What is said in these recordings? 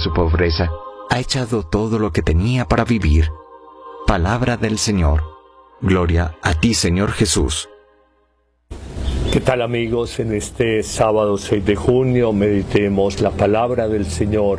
su pobreza, ha echado todo lo que tenía para vivir. Palabra del Señor. Gloria a ti, Señor Jesús. ¿Qué tal, amigos? En este sábado 6 de junio meditemos la palabra del Señor.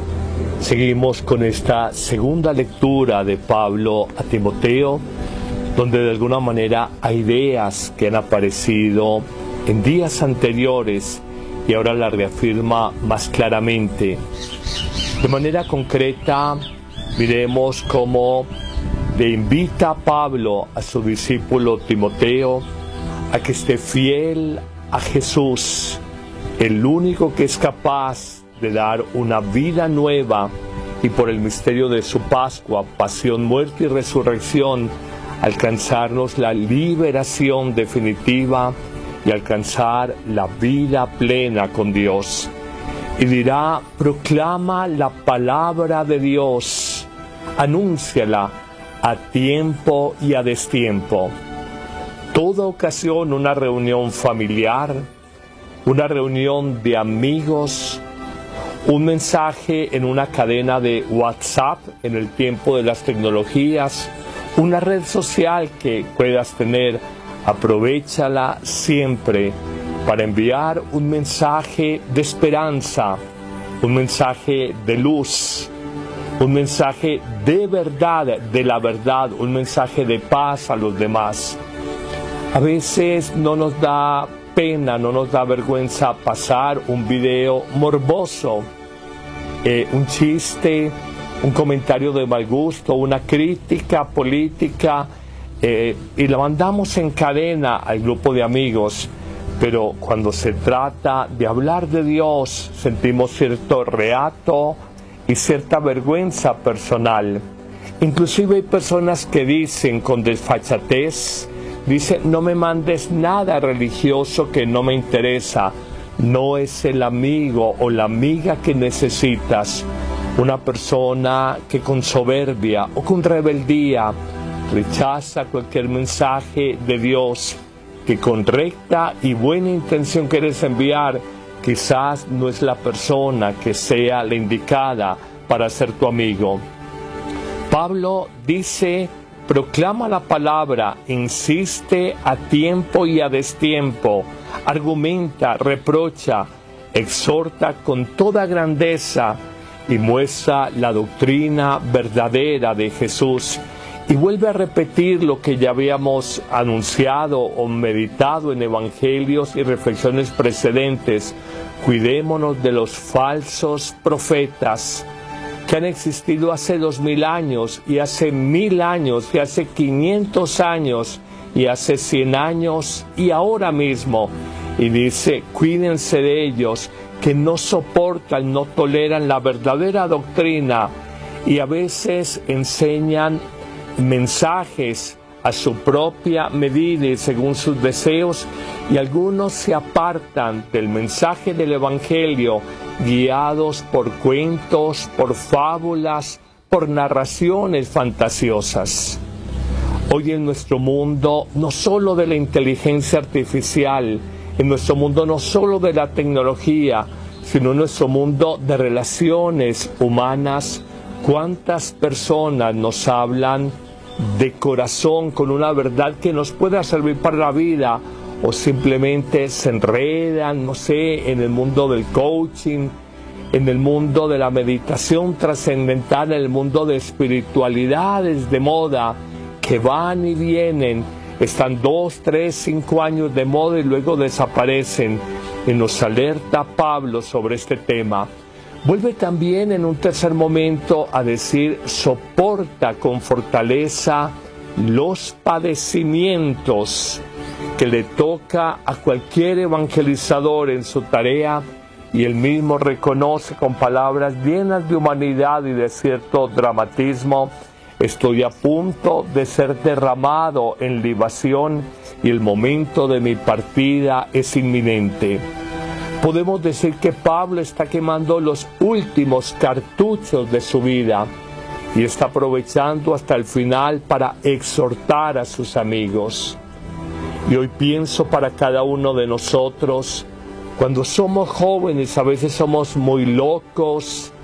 Seguimos con esta segunda lectura de Pablo a Timoteo, donde de alguna manera hay ideas que han aparecido en días anteriores y ahora la reafirma más claramente. De manera concreta, miremos cómo le invita a Pablo a su discípulo Timoteo a que esté fiel a Jesús, el único que es capaz de dar una vida nueva y por el misterio de su Pascua, pasión, muerte y resurrección, alcanzarnos la liberación definitiva y alcanzar la vida plena con Dios. Y dirá: proclama la palabra de Dios, anúnciala a tiempo y a destiempo. Toda ocasión, una reunión familiar, una reunión de amigos, un mensaje en una cadena de WhatsApp en el tiempo de las tecnologías, una red social que puedas tener, aprovéchala siempre para enviar un mensaje de esperanza, un mensaje de luz, un mensaje de verdad, de la verdad, un mensaje de paz a los demás. A veces no nos da pena, no nos da vergüenza pasar un video morboso, un chiste, un comentario de mal gusto, una crítica política, y la mandamos en cadena al grupo de amigos. Pero cuando se trata de hablar de Dios, sentimos cierto reato y cierta vergüenza personal. Inclusive hay personas que dicen con desfachatez, dicen: no me mandes nada religioso que no me interesa, no es el amigo o la amiga que necesitas. Una persona que con soberbia o con rebeldía rechaza cualquier mensaje de Dios que con recta y buena intención quieres enviar, quizás no es la persona que sea la indicada para ser tu amigo. Pablo dice: proclama la palabra, insiste a tiempo y a destiempo, argumenta, reprocha, exhorta con toda grandeza y muestra la doctrina verdadera de Jesús. Y vuelve a repetir lo que ya habíamos anunciado o meditado en evangelios y reflexiones precedentes: cuidémonos de los falsos profetas que han existido hace 2000 años y hace 1000 años y hace 500 años y hace 100 años y ahora mismo. Y dice: cuídense de ellos, que no soportan, no toleran la verdadera doctrina y a veces enseñan mensajes a su propia medida y según sus deseos, y algunos se apartan del mensaje del Evangelio guiados por cuentos, por fábulas, por narraciones fantasiosas. Hoy en nuestro mundo, no solo de la inteligencia artificial, en nuestro mundo no solo de la tecnología, sino en nuestro mundo de relaciones humanas, ¿cuántas personas nos hablan de corazón con una verdad que nos pueda servir para la vida, o simplemente se enredan, no sé, en el mundo del coaching, en el mundo de la meditación trascendental, en el mundo de espiritualidades de moda que van y vienen, están 2, 3, 5 años de moda y luego desaparecen? Y nos alerta Pablo sobre este tema. Vuelve también en un tercer momento a decir: soporta con fortaleza los padecimientos que le toca a cualquier evangelizador en su tarea, y él mismo reconoce con palabras llenas de humanidad y de cierto dramatismo: estoy a punto de ser derramado en libación y el momento de mi partida es inminente. Podemos decir que Pablo está quemando los últimos cartuchos de su vida y está aprovechando hasta el final para exhortar a sus amigos. Y hoy pienso para cada uno de nosotros, cuando somos jóvenes a veces somos muy locos,